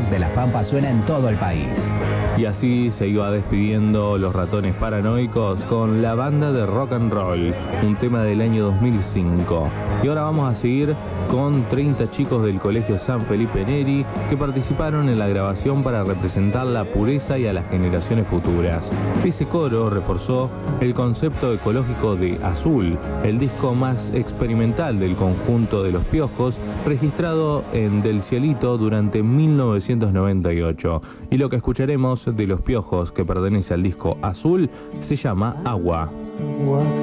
de las Pampas suena en todo el país. Y así se iba despidiendo Los Ratones Paranoicos con La Banda de Rock and Roll, un tema del año 2005. Y ahora vamos a seguir con 30 chicos del Colegio San Felipe Neri que participaron en la grabación para representar la pureza y a las generaciones futuras. Ese coro reforzó el concepto ecológico de Azul, el disco más experimental del conjunto de Los Piojos, registrado en Del Cielito durante 1998. Y lo que escucharemos de Los Piojos, que pertenece al disco Azul, se llama Agua.